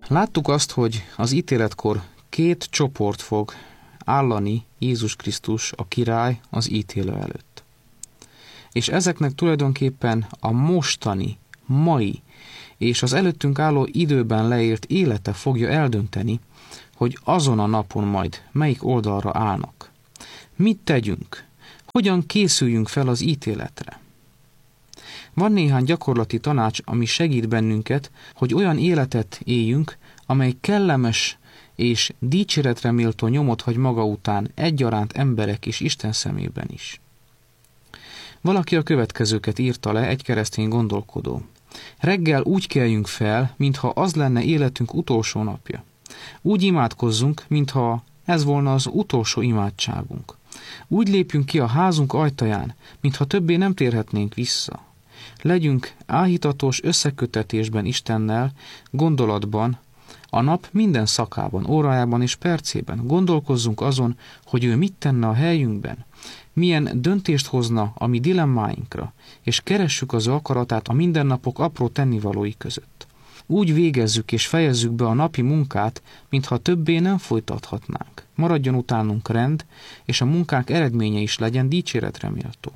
Láttuk azt, hogy az ítéletkor 2 csoport fog állani Jézus Krisztus, a király, az ítélő előtt. És ezeknek tulajdonképpen a mostani, mai és az előttünk álló időben leélt élete fogja eldönteni, hogy azon a napon majd melyik oldalra állnak. Mit tegyünk? Hogyan készüljünk fel az ítéletre? Van néhány gyakorlati tanács, ami segít bennünket, hogy olyan életet éljünk, amely kellemes és dicséretre méltó nyomot hagy maga után egyaránt emberek és Isten szemében is. Valaki a következőket írta le, egy keresztény gondolkodó. Reggel úgy keljünk fel, mintha az lenne életünk utolsó napja. Úgy imádkozzunk, mintha ez volna az utolsó imádságunk. Úgy lépjünk ki a házunk ajtaján, mintha többé nem térhetnénk vissza. Legyünk áhítatos összekötetésben Istennel, gondolatban, a nap minden szakában, órájában és percében. Gondolkozzunk azon, hogy ő mit tenne a helyünkben, milyen döntést hozna a mi dilemmáinkra, és keressük az akaratát a mindennapok apró tennivalói között. Úgy végezzük és fejezzük be a napi munkát, mintha többé nem folytathatnánk. Maradjon utánunk rend, és a munkánk eredménye is legyen dicséretre méltó.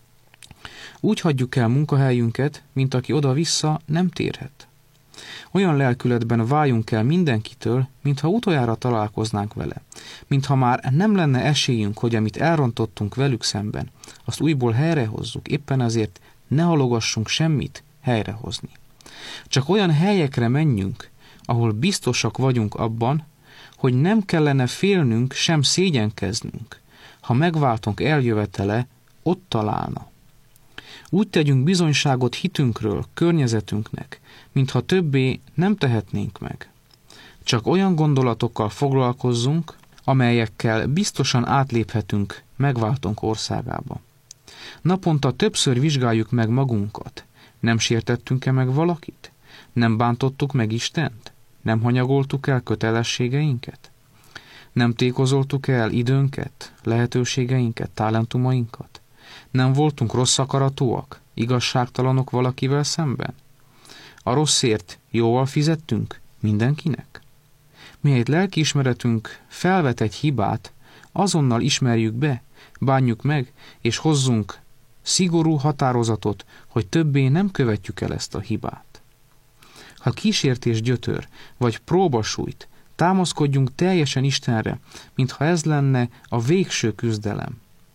Úgy hagyjuk el munkahelyünket, mint aki oda-vissza nem térhet. Olyan lelkületben váljunk el mindenkitől, mintha utoljára találkoznánk vele, mintha már nem lenne esélyünk, hogy amit elrontottunk velük szemben, azt újból helyrehozzuk, éppen ezért ne halogassunk semmit helyrehozni. Csak olyan helyekre menjünk, ahol biztosak vagyunk abban, hogy nem kellene félnünk, sem szégyenkeznünk, ha megváltunk eljövetele, ott találna. Úgy tegyünk bizonyságot hitünkről, környezetünknek, mintha többé nem tehetnénk meg. Csak olyan gondolatokkal foglalkozzunk, amelyekkel biztosan átléphetünk megváltunk országába. Naponta többször vizsgáljuk meg magunkat. Nem sértettünk-e meg valakit? Nem bántottuk meg Istent? Nem hanyagoltuk el kötelességeinket? Nem tékozoltuk el időnket, lehetőségeinket, talentumainkat? Nem voltunk rossz akaratúak, igazságtalanok valakivel szemben? A rosszért jóval fizettünk mindenkinek? Mihelyt lelkiismeretünk felvet egy hibát, azonnal ismerjük be, bánjuk meg, és hozzunk szigorú határozatot, hogy többé nem követjük el ezt a hibát. Ha kísértés gyötör, vagy próba sújt, támaszkodjunk teljesen Istenre, mintha ez lenne a végső küzdelem.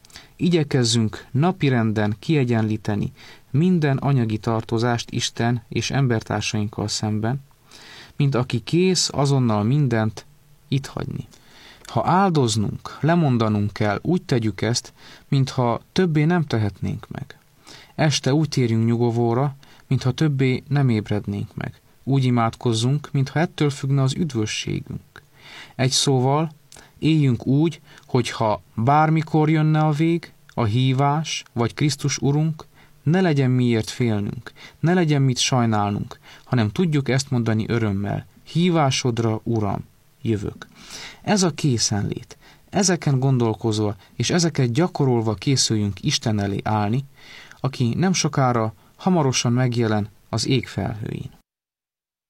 Igyekezzünk napirenden kiegyenlíteni minden anyagi tartozást Isten és embertársainkkal szemben, mint aki kész azonnal mindent itt hagyni. Ha áldoznunk, lemondanunk kell, úgy tegyük ezt, mintha többé nem tehetnénk meg. Este úgy térjünk nyugovóra, mintha többé nem ébrednénk meg. Úgy imádkozzunk, mintha ettől függne az üdvösségünk. Egy szóval, éljünk úgy, hogyha bármikor jönne a vég, a hívás, vagy Krisztus Urunk, ne legyen miért félnünk, ne legyen mit sajnálnunk, hanem tudjuk ezt mondani örömmel: hívásodra, Uram, jövök. Ez a készenlét. Ezeken gondolkozva és ezeket gyakorolva készüljünk Isten elé állni, aki nem sokára hamarosan megjelen az ég felhőin.